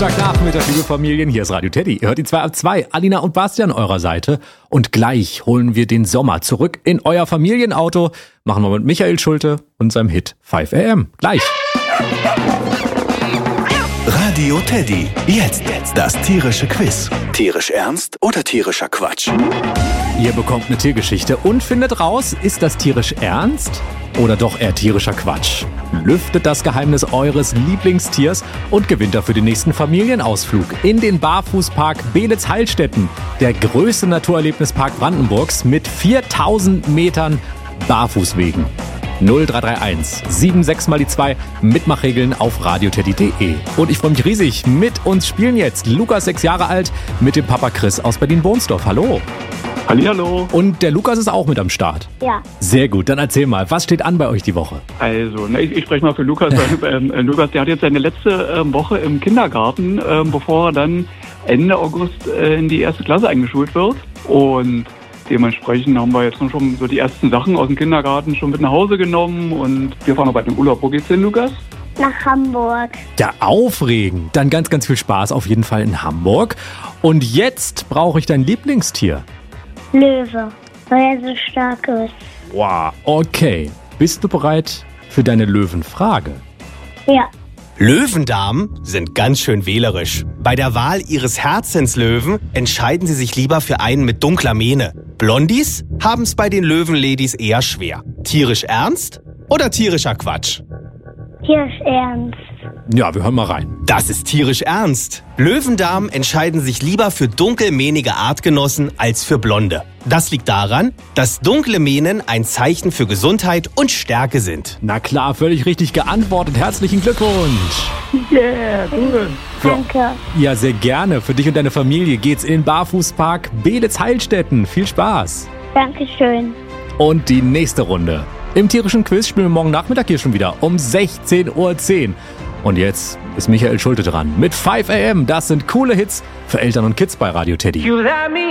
Samstagnachmittag, liebe Familien, hier ist Radio Teddy. Ihr hört die 2 ab 2, Alina und Basti an eurer Seite. Und gleich holen wir den Sommer zurück in euer Familienauto. Machen wir mit Michael Schulte und seinem Hit 5 AM. Gleich. Radio Teddy. Jetzt das tierische Quiz. Tierisch ernst oder tierischer Quatsch? Ihr bekommt eine Tiergeschichte und findet raus, ist das tierisch ernst oder doch eher tierischer Quatsch? Lüftet das Geheimnis eures Lieblingstiers und gewinnt dafür den nächsten Familienausflug in den Barfußpark Beelitz-Heilstätten, der größte Naturerlebnispark Brandenburgs mit 4000 Metern Barfußwegen. 0331 76 mal die 2 Mitmachregeln auf radioteddy.de. Und ich freue mich riesig, mit uns spielen jetzt Lukas, 6 Jahre alt, mit dem Papa Chris aus Berlin-Bohnsdorf. Hallo. Hallihallo. Und der Lukas ist auch mit am Start. Ja. Sehr gut, dann erzähl mal, was steht an bei euch die Woche? Also, ich spreche mal für Lukas. Lukas, der hat jetzt seine letzte Woche im Kindergarten, bevor er dann Ende August in die erste Klasse eingeschult wird. Und dementsprechend haben wir jetzt schon so die ersten Sachen aus dem Kindergarten schon mit nach Hause genommen. Und wir fahren noch bald in den Urlaub. Wo geht's hin, Lukas? Nach Hamburg. Ja, aufregend. Dann ganz, ganz viel Spaß auf jeden Fall in Hamburg. Und jetzt brauche ich dein Lieblingstier. Löwe, weil er so stark ist. Wow, okay. Bist du bereit für deine Löwenfrage? Ja. Löwendamen sind ganz schön wählerisch. Bei der Wahl ihres Herzenslöwen entscheiden sie sich lieber für einen mit dunkler Mähne. Blondies haben es bei den Löwenladies eher schwer. Tierisch ernst oder tierischer Quatsch? Tierisch ernst. Ja, wir hören mal rein. Das ist tierisch ernst. Löwendamen entscheiden sich lieber für dunkelmähnige Artgenossen als für blonde. Das liegt daran, dass dunkle Mähnen ein Zeichen für Gesundheit und Stärke sind. Na klar, völlig richtig geantwortet. Herzlichen Glückwunsch. Yeah, cool. Danke. Ja, sehr gerne. Für dich und deine Familie geht's in den Barfußpark Beelitz-Heilstätten. Viel Spaß. Dankeschön. Und die nächste Runde. Im tierischen Quiz spielen wir morgen Nachmittag hier schon wieder um 16:10 Uhr. Und jetzt ist Michael Schulte dran mit 5 AM. Das sind coole Hits für Eltern und Kids bei Radio Teddy.